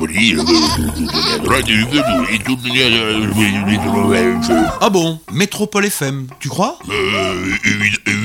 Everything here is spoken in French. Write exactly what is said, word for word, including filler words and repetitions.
abonner, à droite, et tout. Ah bon, Métropole F M, tu crois ? Euh, évi-